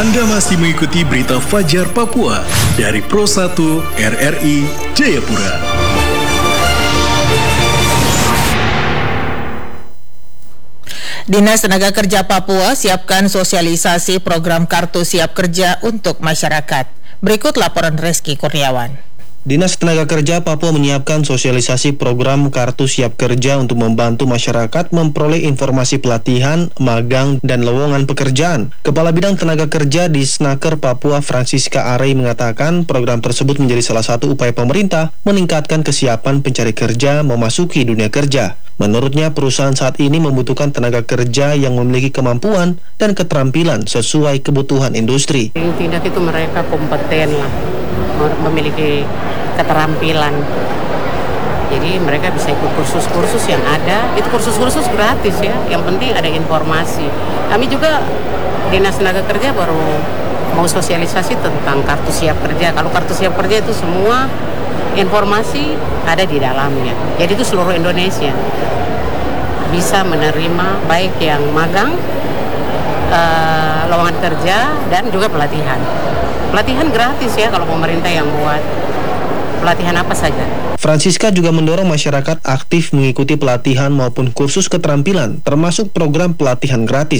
Anda masih mengikuti berita Fajar Papua dari Pro 1 RRI Jayapura. Dinas Tenaga Kerja Papua siapkan sosialisasi program Kartu Siap Kerja untuk masyarakat. Berikut laporan Reski Kurniawan. Dinas Tenaga Kerja Papua menyiapkan sosialisasi program Kartu Siap Kerja untuk membantu masyarakat memperoleh informasi pelatihan, magang, dan lowongan pekerjaan. Kepala Bidang Tenaga Kerja di Snaker Papua Francisca Arey mengatakan program tersebut menjadi salah satu upaya pemerintah meningkatkan kesiapan pencari kerja memasuki dunia kerja. Menurutnya, perusahaan saat ini membutuhkan tenaga kerja yang memiliki kemampuan dan keterampilan sesuai kebutuhan industri. Tindak itu mereka kompeten lah, memiliki keterampilan. Jadi mereka bisa ikut kursus-kursus yang ada. Itu kursus-kursus gratis ya. Yang penting ada informasi. Kami juga Dinas Tenaga Kerja baru mau sosialisasi tentang Kartu Siap Kerja. Kalau Kartu Siap Kerja itu semua informasi ada di dalamnya. Jadi itu seluruh Indonesia bisa menerima baik yang magang, lowongan kerja, dan juga pelatihan. Pelatihan gratis ya kalau pemerintah yang buat. Pelatihan apa saja. Francisca juga mendorong masyarakat aktif mengikuti pelatihan maupun kursus keterampilan, termasuk program pelatihan gratis.